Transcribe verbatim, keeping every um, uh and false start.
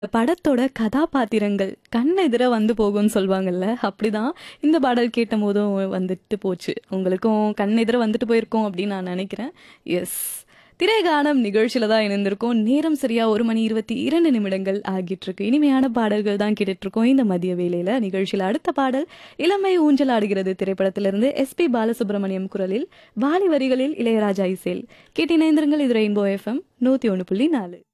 படத்தோட கதாபாத்திரங்கள் கண் எதிர வந்து போகும்னு சொல்லுவாங்கல்ல, அப்படிதான் இந்த பாடல் கேட்டபோதும் வந்துட்டு போச்சு. உங்களுக்கும் கண் எதிர வந்துட்டு போயிருக்கோம் அப்படின்னு நான் நினைக்கிறேன். எஸ். திரைகானம் நிகழ்ச்சியில தான் இணைந்திருக்கோம். நேரம் சரியா ஒரு மணி இருபத்தி இரண்டு நிமிடங்கள் ஆகிட்டு இருக்கு. இனிமையான பாடல்கள் தான் கேட்டுட்டு இருக்கோம் இந்த மதிய வேளையில. நிகழ்ச்சியில அடுத்த பாடல் இளமை ஊஞ்சல் ஆடுகிறது திரைப்படத்திலிருந்து எஸ் பி பாலசுப்ரமணியம் குரலில் வாலி வரிகளில் இளையராஜா இசையில் கேட்டு இணைந்திருங்கள். இது ரெயின்போ எஃப்எம் நூத்தி ஒன்று புள்ளி நாலு.